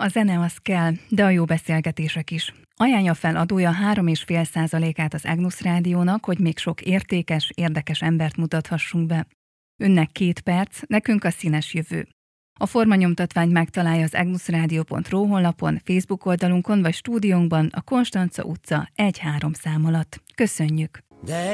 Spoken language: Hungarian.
A zene az kell, de a jó beszélgetések is. Ajánlja fel adója 3,5%-át az Agnus Rádiónak, hogy még sok értékes, érdekes embert mutathassunk be. Önnek 2 perc, nekünk a színes jövő. A formanyomtatványt megtalálja az agnusradio.ru honlapon, Facebook oldalunkon vagy stúdiónkban a Konstanca utca 1-3 szám alatt. Köszönjük!